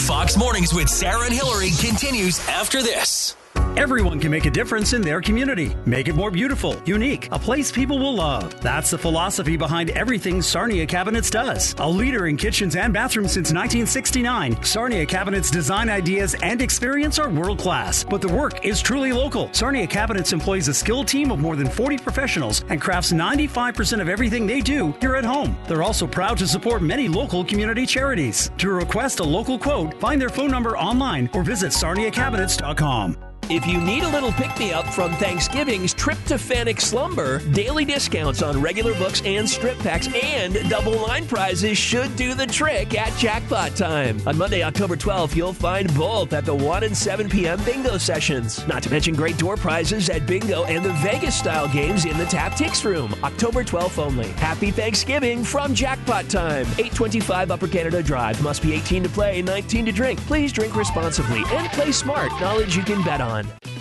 Fox Mornings with Sarah and Hillary continues after this. Everyone can make a difference in their community. Make it more beautiful, unique, a place people will love. That's the philosophy behind everything Sarnia Cabinets does. A leader in kitchens and bathrooms since 1969, Sarnia Cabinets' design ideas and experience are world-class, but the work is truly local. Sarnia Cabinets employs a skilled team of more than 40 professionals and crafts 95% of everything they do here at home. They're also proud to support many local community charities. To request a local quote, find their phone number online or visit sarniacabinets.com. If you need a little pick-me-up from Thanksgiving's Tryptophanic Slumber, daily discounts on regular books and strip packs and double line prizes should do the trick at Jackpot Time. On Monday, October 12th, you'll find both at the 1 and 7 p.m. bingo sessions. Not to mention great door prizes at bingo and the Vegas-style games in the Tap Tix Room. October 12th only. Happy Thanksgiving from Jackpot Time. 825 Upper Canada Drive. Must be 18 to play, 19 to drink. Please drink responsibly and play smart. Knowledge you can bet on.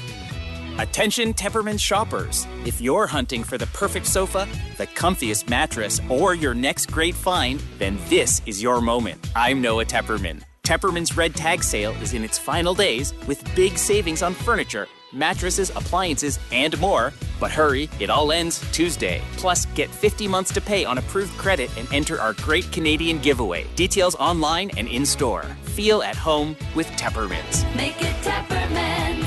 Attention Tepperman shoppers. If you're hunting for the perfect sofa, the comfiest mattress, or your next great find, then this is your moment. I'm Noah Tepperman. Tepperman's Red Tag Sale is in its final days with big savings on furniture, mattresses, appliances, and more. But hurry, it all ends Tuesday. Plus, get 50 months to pay on approved credit and enter our Great Canadian Giveaway. Details online and in-store. Feel at home with Teppermans. Make it Teppermans.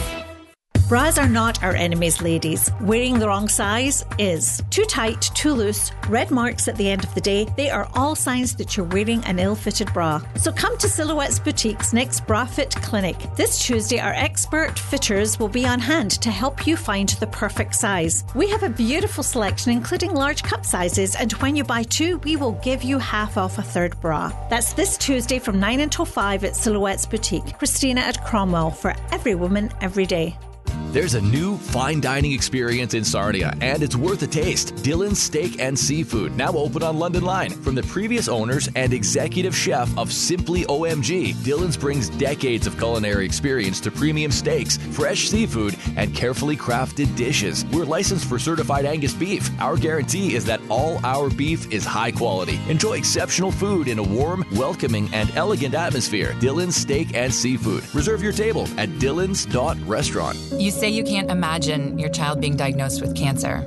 Bras are not our enemies, ladies. Wearing the wrong size is. Too tight, too loose, red marks at the end of the day, they are all signs that you're wearing an ill-fitted bra. So come to Silhouettes Boutique's next Bra Fit Clinic. This Tuesday, our expert fitters will be on hand to help you find the perfect size. We have a beautiful selection, including large cup sizes, and when you buy two, we will give you half off a third bra. That's this Tuesday from 9 until 5 at Silhouettes Boutique. Christina at Cromwell, for every woman, every day. There's a new fine dining experience in Sarnia, and it's worth a taste. Dylan's Steak and Seafood, now open on London Line. From the previous owners and executive chef of Simply OMG, Dylan's brings decades of culinary experience to premium steaks, fresh seafood, and carefully crafted dishes. We're licensed for certified Angus beef. Our guarantee is that all our beef is high quality. Enjoy exceptional food in a warm, welcoming, and elegant atmosphere. Dylan's Steak and Seafood. Reserve your table at dylans.restaurant. You say you can't imagine your child being diagnosed with cancer,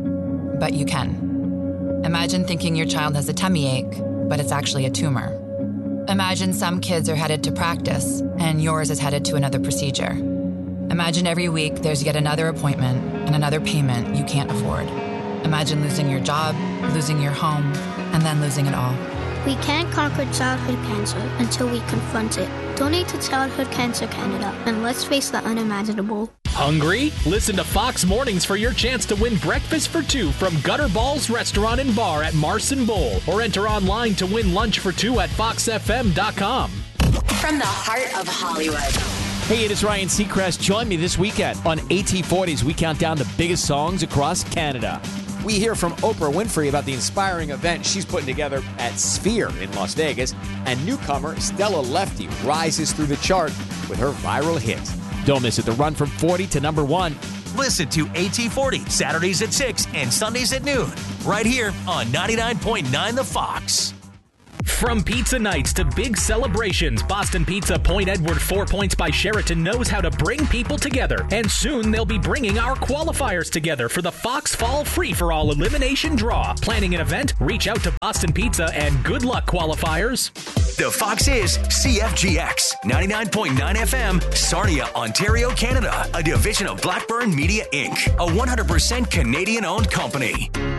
but you can. Imagine thinking your child has a tummy ache, but it's actually a tumor. Imagine some kids are headed to practice, and yours is headed to another procedure. Imagine every week there's yet another appointment and another payment you can't afford. Imagine losing your job, losing your home, and then losing it all. We can't conquer childhood cancer until we confront it. Donate to Childhood Cancer Canada, and let's face the unimaginable. Hungry? Listen to Fox Mornings for your chance to win breakfast for two from Gutter Balls Restaurant and Bar at Marson Bowl, or enter online to win lunch for two at foxfm.com. From the heart of Hollywood. Hey, it is Ryan Seacrest. Join me this weekend on AT40 as we count down the biggest songs across Canada. We hear from Oprah Winfrey about the inspiring event she's putting together at Sphere in Las Vegas. And newcomer Stella Lefty rises through the chart with her viral hit. Don't miss it. The run from 40 to number 1. Listen to AT40 Saturdays at 6 and Sundays at noon. Right here on 99.9 The Fox. From pizza nights to big celebrations, Boston Pizza Point Edward 4 Points by Sheraton knows how to bring people together. And soon they'll be bringing our qualifiers together for the Fox Fall Free-for-All Elimination Draw. Planning an event? Reach out to Boston Pizza and good luck, qualifiers. The Fox is CFGX 99.9 FM, Sarnia, Ontario, Canada, a division of Blackburn Media Inc., a 100% Canadian-owned company.